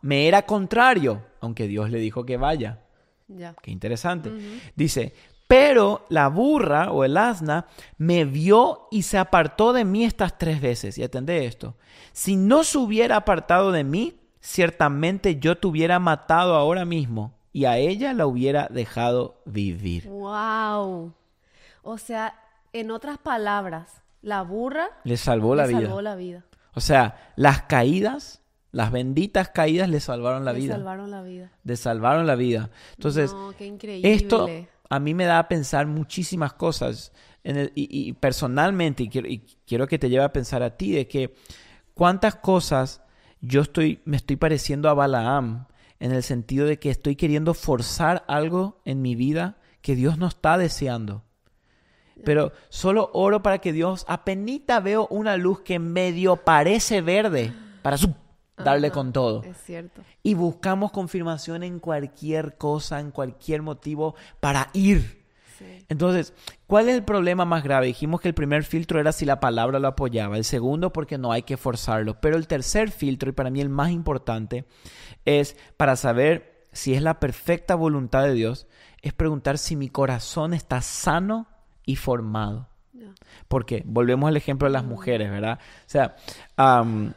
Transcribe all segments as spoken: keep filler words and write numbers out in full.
me era contrario, aunque Dios le dijo que vaya. Ya. Qué interesante. Ujú. Dice, pero la burra o el asna me vio y se apartó de mí estas tres veces. Y atendé esto. Si no se hubiera apartado de mí, ciertamente yo te hubiera matado ahora mismo y a ella la hubiera dejado vivir. Wow. O sea, en otras palabras, la burra Le salvó la le vida. salvó la vida. O sea, las caídas, las benditas caídas le salvaron la Le vida. salvaron la vida. Le salvaron la vida. Entonces, No, qué increíble. esto a mí me da a pensar muchísimas cosas. En el, y, y personalmente, y quiero, y quiero que te lleve a pensar a ti, de que cuántas cosas yo estoy, me estoy pareciendo a Balaam, en el sentido de que estoy queriendo forzar algo en mi vida que Dios no está deseando. Pero solo oro para que Dios, apenita veo una luz que medio parece verde, para su, darle Ajá, con todo. Es cierto. Y buscamos confirmación en cualquier cosa, en cualquier motivo para ir. Sí. Entonces, ¿cuál es el problema más grave? Dijimos que el primer filtro era si la palabra lo apoyaba. El segundo, porque no hay que forzarlo. Pero el tercer filtro, y para mí el más importante, es para saber si es la perfecta voluntad de Dios, es preguntar si mi corazón está sano y formado. Ya. Porque volvemos al ejemplo de las mujeres, ¿verdad? O sea, um,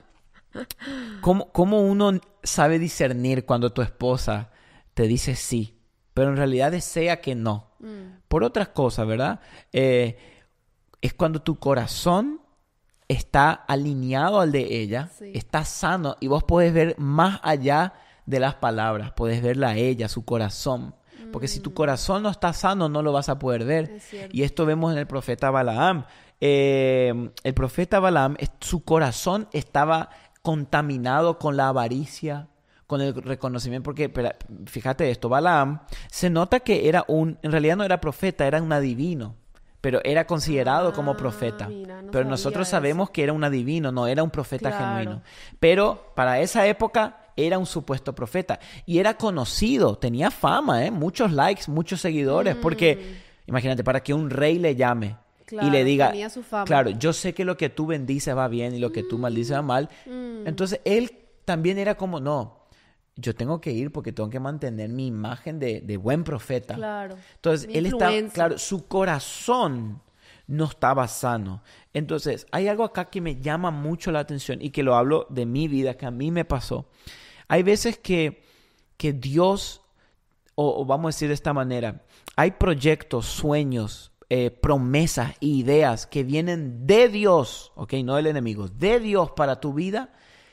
¿cómo, ¿cómo uno sabe discernir cuando tu esposa te dice sí, pero en realidad desea que no? Mm. Por otras cosas, ¿verdad? Eh, es cuando tu corazón está alineado al de ella, Sí. está sano y vos podés ver más allá de las palabras, podés verla a ella, su corazón. Porque si tu corazón no está sano, no lo vas a poder ver. Es cierto. Y esto vemos en el profeta Balaam. Eh, el profeta Balaam, es- su corazón estaba contaminado con la avaricia, con el reconocimiento. Porque, espera, fíjate esto, Balaam se nota que era un, en realidad no era profeta, era un adivino. Pero era considerado como Ah, profeta. mira, no pero sabía nosotros eso. sabemos que era un adivino, no era un profeta Claro. genuino. Pero para esa época era un supuesto profeta. Y era conocido, tenía fama, ¿eh? Muchos likes, muchos seguidores. Porque, imagínate, para que un rey le llame y Claro, le diga, tenía su fama. claro, yo sé que lo que tú bendices va bien y lo que tú maldices va mal. Mm. Entonces, él también era como, no, yo tengo que ir porque tengo que mantener mi imagen de, de buen profeta. Claro. Entonces, Mi él está, influencia. claro, su corazón no estaba sano. Entonces, hay algo acá que me llama mucho la atención y que lo hablo de mi vida, que a mí me pasó. Hay veces que, que Dios, o, o vamos a decir de esta manera, hay proyectos, sueños, eh, promesas, ideas que vienen de Dios, ¿ok? No del enemigo, de Dios para tu vida,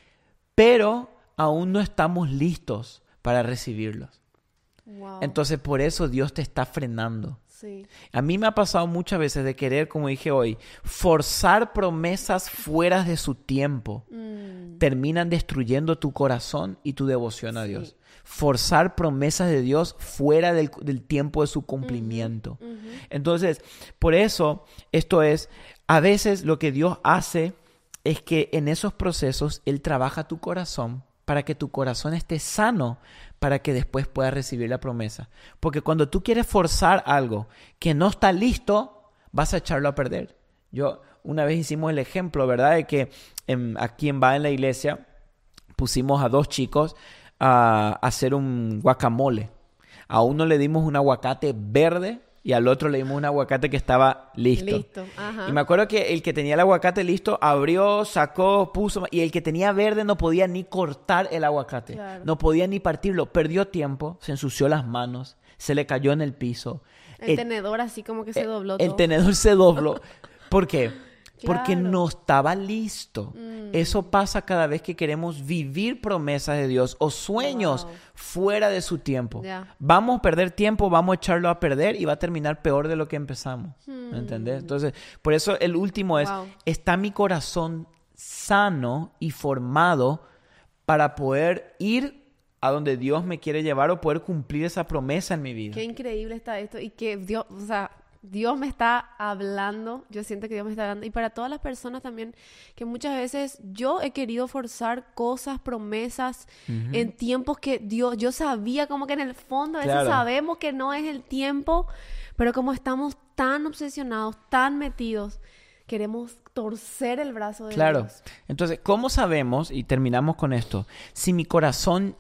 pero aún no estamos listos para recibirlos. Wow. Entonces, por eso Dios te está frenando. Sí. A mí me ha pasado muchas veces de querer, como dije hoy, forzar promesas fuera de su tiempo. Mm. Terminan destruyendo tu corazón y tu devoción a Sí. Dios. Forzar promesas de Dios fuera del, del tiempo de su cumplimiento. Ujú. Entonces, por eso, esto es, a veces lo que Dios hace es que en esos procesos Él trabaja tu corazón para que tu corazón esté sano, para que después puedas recibir la promesa. Porque cuando tú quieres forzar algo que no está listo, vas a echarlo a perder. Yo una vez hicimos el ejemplo, ¿verdad? De que en, aquí en Va en la iglesia pusimos a dos chicos a hacer un guacamole. A uno le dimos un aguacate verde y al otro le dimos un aguacate que estaba listo. Listo. Ajá. Y me acuerdo que el que tenía el aguacate listo abrió, sacó, puso, y el que tenía verde no podía ni cortar el aguacate, Claro. no podía ni partirlo, perdió tiempo, se ensució las manos, se le cayó en el piso. El Eh, tenedor así como que se eh, dobló El todo. tenedor se dobló. ¿Por qué? Porque Claro. no estaba listo. Mm. Eso pasa cada vez que queremos vivir promesas de Dios o sueños Wow. fuera de su tiempo. Ya. Vamos a perder tiempo, vamos a echarlo a perder y va a terminar peor de lo que empezamos. Hmm. ¿Me entendés? Entonces, por eso el último es, Wow. ¿está mi corazón sano y formado para poder ir a donde Dios me quiere llevar o poder cumplir esa promesa en mi vida? Qué increíble está esto y que Dios, o sea, Dios me está hablando, yo siento que Dios me está hablando y para todas las personas también que muchas veces yo he querido forzar cosas, promesas en tiempos que Dios, yo sabía como que en el fondo a veces Claro. sabemos que no es el tiempo, pero como estamos tan obsesionados, tan metidos, queremos torcer el brazo de Claro. Dios. Entonces, ¿cómo sabemos, y terminamos con esto, si mi corazón